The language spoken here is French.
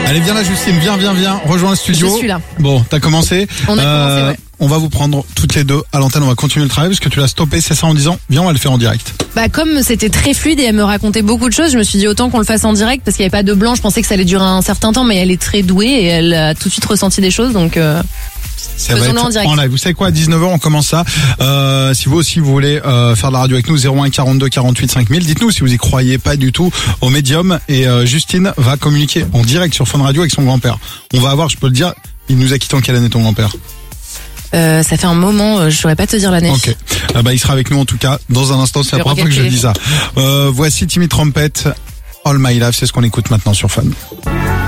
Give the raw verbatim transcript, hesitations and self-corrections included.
Allez, viens là, Justine, viens, viens, viens, rejoins le studio. Je suis là. Bon, t'as commencé. On a euh, commencé, ouais. On va vous prendre toutes les deux à l'antenne, on va continuer le travail parce que tu l'as stoppé, c'est ça, en disant, viens, on va le faire en direct. Bah comme c'était très fluide et elle me racontait beaucoup de choses, je me suis dit autant qu'on le fasse en direct parce qu'il n'y avait pas de blanc. Je pensais que ça allait durer un certain temps, mais elle est très douée et elle a tout de suite ressenti des choses, donc. Euh... Ça va être en, en live. Vous savez quoi, à dix-neuf heures on commence ça. Euh, si vous aussi vous voulez euh, faire de la radio avec nous, zéro un quarante-deux quarante-huit cinq mille, dites-nous si vous y croyez pas du tout au médium. Et euh, Justine va communiquer en direct sur Fun Radio avec son grand-père. On va avoir, je peux le dire, il nous a quitté en quelle année ton grand-père? Euh, ça fait un moment, euh, je saurais pas te dire l'année. Ok. Ah bah il sera avec nous en tout cas dans un instant. C'est la première fois que je dis ça. Euh, voici Timmy Trumpet, All My Life, c'est ce qu'on écoute maintenant sur Fun.